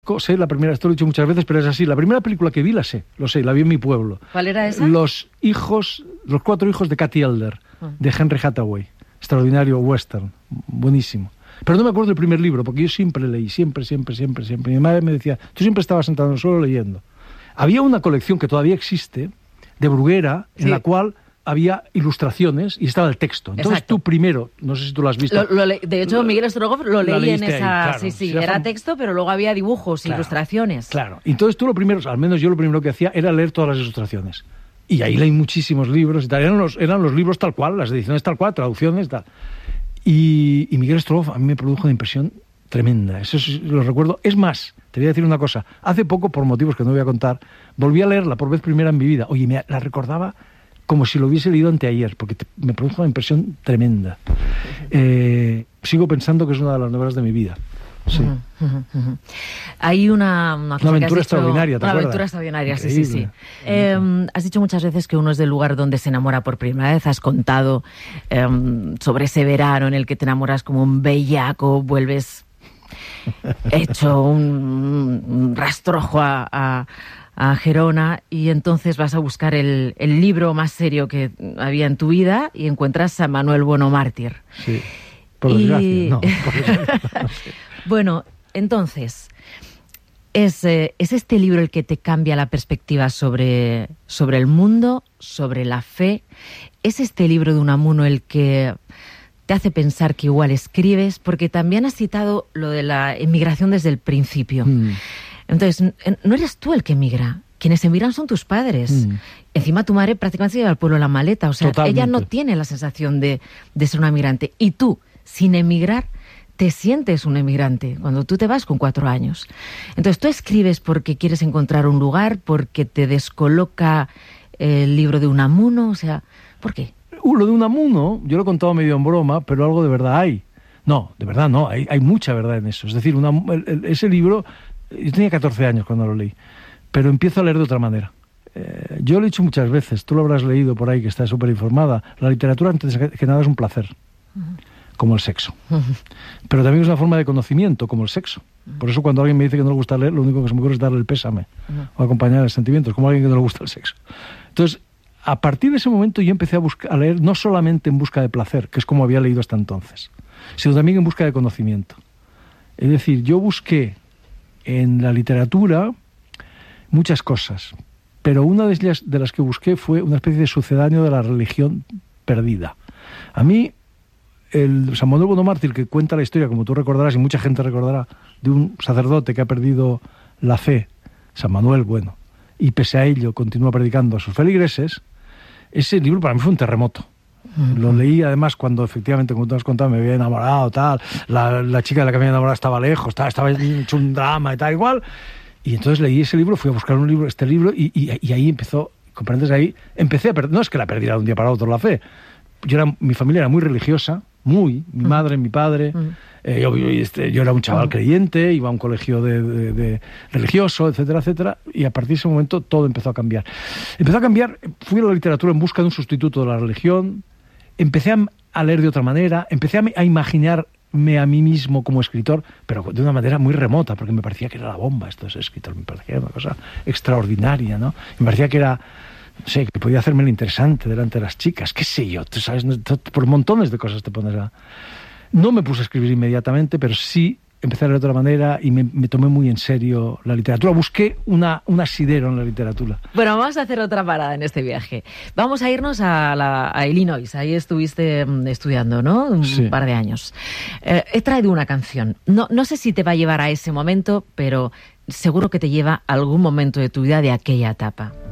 sé la primera, esto lo he dicho muchas veces, pero es así. La primera película que vi la vi en mi pueblo. ¿Cuál era esa? Los 4 hijos de Cathy Elder, de Henry Hathaway. Extraordinario western, buenísimo. Pero no me acuerdo del primer libro, porque yo siempre leí, siempre. Mi madre me decía, tú siempre estabas sentado en el suelo leyendo. Había una colección que todavía existe, de Bruguera, en la cual había ilustraciones y estaba el texto. Entonces tú primero, no sé si tú lo has visto. De hecho, Miguel Strogoff lo leí en esa... Ahí, claro. Sí, era texto, pero luego había dibujos, ilustraciones. Claro. Entonces tú lo primero, al menos yo lo primero que hacía, era leer todas las ilustraciones. Y ahí leí muchísimos libros y tal. Eran los libros tal cual, las ediciones tal cual, traducciones tal. Y Miguel Strogoff a mí me produjo una impresión tremenda. Eso sí, lo recuerdo. Es más, te voy a decir una cosa. Hace poco, por motivos que no voy a contar, volví a leerla por vez primera en mi vida. Oye, la recordaba como si lo hubiese leído anteayer, porque me produjo una impresión tremenda. Sigo pensando que es una de las novelas de mi vida. Sí. Hay una aventura extraordinaria, ¿te acuerdas? Una aventura extraordinaria, sí. Has dicho muchas veces que uno es del lugar donde se enamora por primera vez. Has contado sobre ese verano en el que te enamoras como un bellaco, vuelves hecho un rastrojo a Gerona, y entonces vas a buscar el libro más serio que había en tu vida y encuentras a Manuel Bueno Mártir. Sí, por desgracia, no. Por desgracia, no sé. Bueno, entonces, ¿es este libro el que te cambia la perspectiva sobre el mundo, sobre la fe? ¿Es este libro de Unamuno el que te hace pensar que igual escribes? Porque también has citado lo de la emigración desde el principio. Entonces, no eres tú el que emigra. Quienes emigran son tus padres. Encima tu madre prácticamente se lleva al pueblo la maleta. O sea, totalmente. Ella no tiene la sensación de ser una migrante. Y tú, sin emigrar, te sientes un emigrante cuando tú te vas con 4 años. Entonces, tú escribes porque quieres encontrar un lugar, porque te descoloca el libro de Unamuno. O sea, ¿por qué? Lo de Unamuno, yo lo he contado medio en broma, pero algo de verdad hay. No, de verdad no, hay mucha verdad en eso. Es decir, ese libro... Yo tenía 14 años cuando lo leí, pero empiezo a leer de otra manera. Yo lo he dicho muchas veces, tú lo habrás leído por ahí, que estás súper informada. La literatura, antes que nada, es un placer, como el sexo. Pero también es una forma de conocimiento, como el sexo. Por eso cuando alguien me dice que no le gusta leer, lo único que se me ocurre es darle el pésame o acompañar el sentimiento. Es como alguien que no le gusta el sexo. Entonces, a partir de ese momento yo empecé a leer no solamente en busca de placer, que es como había leído hasta entonces, sino también en busca de conocimiento. Es decir, yo busqué en la literatura muchas cosas, pero una de ellas de las que busqué fue una especie de sucedáneo de la religión perdida. A mí, el San Manuel Bueno Mártir, que cuenta la historia, como tú recordarás y mucha gente recordará, de un sacerdote que ha perdido la fe, San Manuel Bueno, y pese a ello continúa predicando a sus feligreses, ese libro para mí fue un terremoto. Lo leí además cuando efectivamente, como tú has contado, me había enamorado, tal, la chica de la que me había enamorado estaba lejos, estaba hecho un drama y tal, igual, y entonces leí ese libro, fui a buscar este libro y ahí empezó, ¿comprendes? Ahí empecé a perder, no es que la perdiera de un día para otro la fe, mi familia era muy religiosa, mi madre, mi padre, yo era un chaval creyente, iba a un colegio de religioso, etcétera, etcétera, y a partir de ese momento todo empezó a cambiar. Fui a la literatura en busca de un sustituto de la religión, empecé a leer de otra manera, empecé a imaginarme a mí mismo como escritor, pero de una manera muy remota, porque me parecía que era la bomba esto de ser escritor, me parecía una cosa extraordinaria, ¿no? Me parecía que era, no sé, que podía hacerme el interesante delante de las chicas, qué sé yo, tú sabes, por montones de cosas te pones a... No me puse a escribir inmediatamente, pero sí empecé a leer de otra manera y me tomé muy en serio la literatura. Busqué un asidero en la literatura. Bueno, vamos a hacer otra parada en este viaje. Vamos a irnos a Illinois. Ahí estuviste estudiando, ¿no? Un par de años. He traído una canción. No sé si te va a llevar a ese momento, pero seguro que te lleva a algún momento de tu vida de aquella etapa.